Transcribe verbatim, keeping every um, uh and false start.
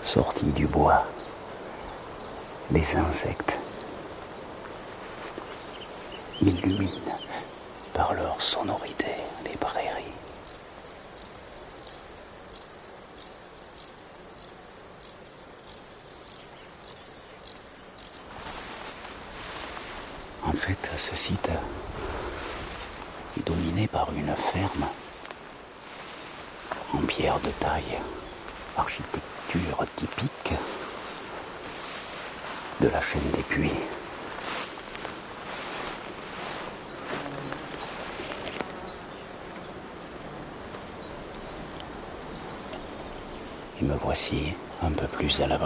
sortis du bois, les insectes illuminent par leur sonorité les prairies. En fait, ce site est dominé par une ferme en pierre de taille, architecture typique de la chaîne des Puys. Et me voici un peu plus à l'avant.